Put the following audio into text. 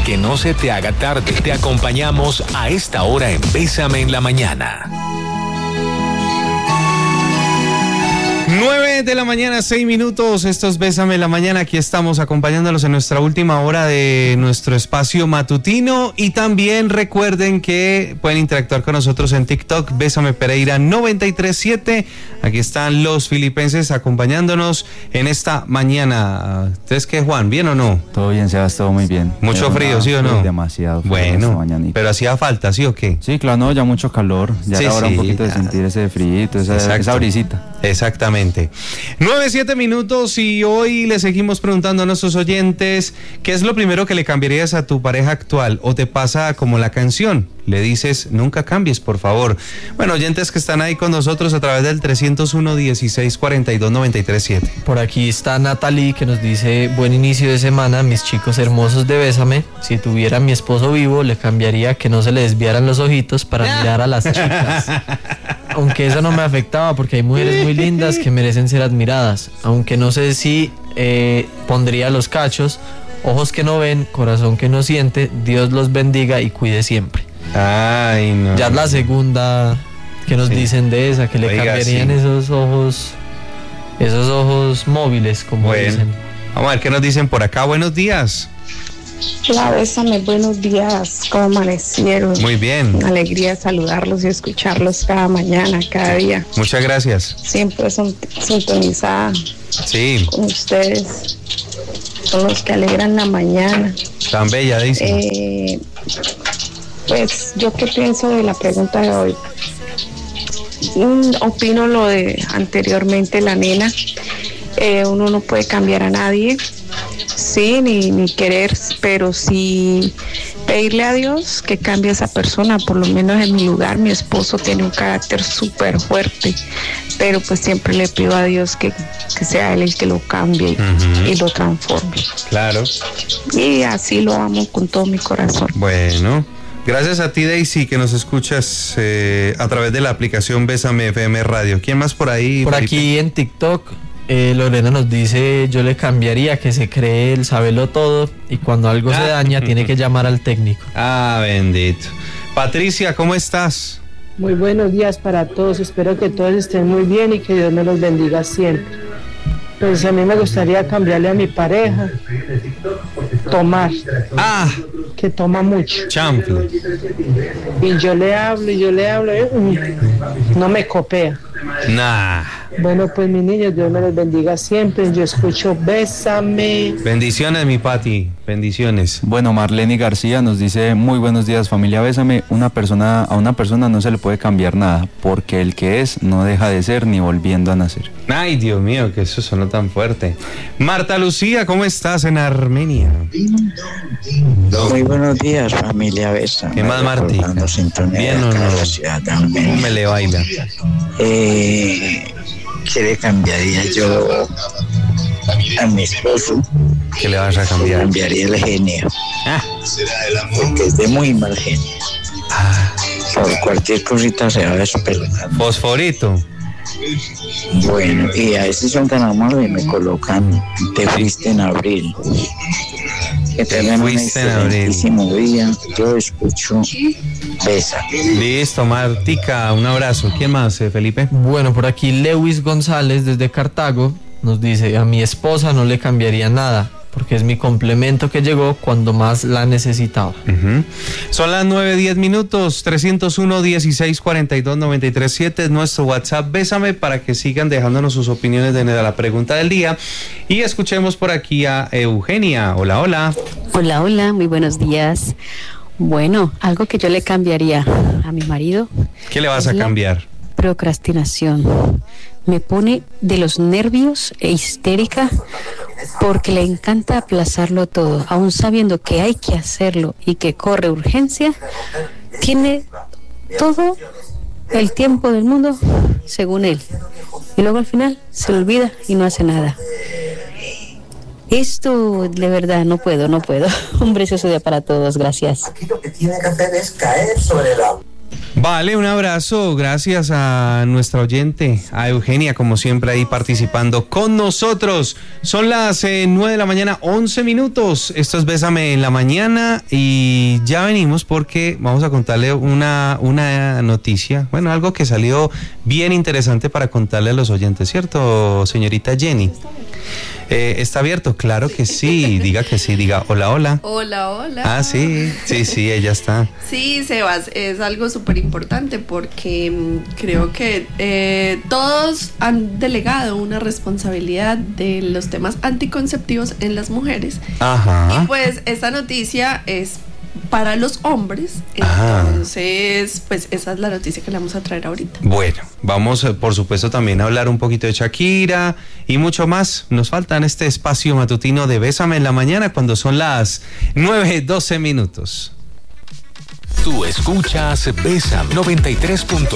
que no se te haga tarde. Te acompañamos a esta hora en Bésame en la Mañana. 9 de la mañana, 6 minutos. Esto es Bésame en la Mañana. Aquí estamos acompañándolos en nuestra última hora de nuestro espacio matutino. Y también recuerden que pueden interactuar con nosotros en TikTok, Bésame Pereira 937. Aquí están los filipenses acompañándonos en esta mañana. ¿Ustedes qué, Juan? ¿Bien o no? Todo bien, Sebas, todo muy bien. ¿Mucho frío, sí o no? Demasiado frío. Bueno, pero hacía falta, ¿sí o qué? Sí, claro, no, ya mucho calor. Ya era hora un poquito de sentir ese frío, esa brisita. Exactamente. 9-7 minutos y hoy le seguimos preguntando a nuestros oyentes ¿qué es lo primero que le cambiarías a tu pareja actual? ¿O te pasa como la canción? Le dices, nunca cambies, por favor. Bueno, oyentes que están ahí con nosotros a través del 301-1642-937. Por aquí está Natalie que nos dice, buen inicio de semana, mis chicos hermosos de Bésame. Si tuviera a mi esposo vivo, le cambiaría que no se le desviaran los ojitos para mirar a las chicas. Aunque eso no me afectaba porque hay mujeres muy lindas que merecen ser admiradas. Aunque no sé si pondría los cachos, ojos que no ven, corazón que no siente, Dios los bendiga y cuide siempre. Ay, no. Ya es la segunda que nos dicen de esa, que le cambiarían esos ojos móviles, como dicen. Vamos a ver qué nos dicen por acá. Buenos días. Hola, Bésame, buenos días. ¿Cómo amanecieron? Muy bien. Una alegría saludarlos y escucharlos cada mañana, cada día. Muchas gracias. Siempre son sintonizada con ustedes. Son los que alegran la mañana. Tan bella, dice. Pues, ¿yo qué pienso de la pregunta de hoy? Opino lo de anteriormente la nena. Uno no puede cambiar a nadie. Sí, ni querer, pero sí pedirle a Dios que cambie a esa persona. Por lo menos en mi lugar, mi esposo tiene un carácter súper fuerte, pero pues siempre le pido a Dios que sea él el que lo cambie y lo transforme. Claro. Y así lo amo con todo mi corazón. Bueno, gracias a ti, Daisy, que nos escuchas a través de la aplicación Bésame FM Radio. ¿Quién más por ahí? Por aquí en TikTok. Lorena nos dice, yo le cambiaría que se cree el saberlo todo y cuando algo se daña tiene que llamar al técnico. Ah, bendito. Patricia, ¿cómo estás? Muy buenos días para todos, espero que todos estén muy bien y que Dios me los bendiga siempre. Pues a mí me gustaría cambiarle a mi pareja, tomar, que toma mucho. Chample. Y yo le hablo, no me copea. Nah. Bueno, pues mis niños, Dios me los bendiga siempre. Yo escucho Bésame. Bendiciones, mi Pati. Bendiciones. Bueno, Marlene García nos dice, muy buenos días, familia Bésame. A una persona no se le puede cambiar nada, porque el que es no deja de ser ni volviendo a nacer. Ay, Dios mío, que eso sonó tan fuerte. Marta Lucía, ¿cómo estás en Armenia? Muy buenos días, familia Bésame. ¿Qué más, Marti? ¿Bien o no? ¿Cómo me le baila? ¿Qué le cambiaría yo a mi esposo? ¿Qué le vas a cambiar? Le cambiaría el genio. Porque es de muy mal genio. Por cualquier cosita se va despelotando. Fosforito. Bueno, y a veces son tan amables y me colocan te fuiste en abril. Que tengan un excelentísimo día. Yo escucho Bésame. Listo, Martica, un abrazo. ¿Quién más, Felipe? Bueno, por aquí Lewis González desde Cartago nos dice, a mi esposa no le cambiaría nada, porque es mi complemento que llegó cuando más la necesitaba. Son las 9:10 minutos, 301-1642-937 es nuestro WhatsApp Bésame para que sigan dejándonos sus opiniones de la pregunta del día. Y escuchemos por aquí a Eugenia. Hola, hola. Hola, hola, muy buenos días. Bueno, algo que yo le cambiaría a mi marido. ¿Qué le vas a cambiar? Procrastinación. Me pone de los nervios e histérica porque le encanta aplazarlo todo, aún sabiendo que hay que hacerlo y que corre urgencia. Tiene todo el tiempo del mundo según él y luego al final se le olvida y no hace nada. Esto de verdad no puedo. Un precioso día para todos, gracias. Aquí lo que tiene que hacer es caer sobre la... Vale, un abrazo, gracias a nuestra oyente, a Eugenia, como siempre ahí participando con nosotros. Son las 9 de la mañana, 11 minutos. Esto es Bésame en la Mañana y ya venimos porque vamos a contarle una noticia, bueno, algo que salió bien interesante para contarle a los oyentes, ¿cierto, señorita Jenny? ¿Está abierto? Claro que sí, diga que sí, diga hola, hola. Hola, hola. Ah, sí, ella está. Sí, Sebas, es algo súper importante porque creo que todos han delegado una responsabilidad de los temas anticonceptivos en las mujeres. Ajá. Y pues esta noticia es para los hombres, entonces pues esa es la noticia que le vamos a traer ahorita. Bueno, vamos por supuesto también a hablar un poquito de Shakira y mucho más. Nos falta en este espacio matutino de Bésame en la Mañana cuando son las 9:12 minutos. Tú escuchas Bésame 93.9.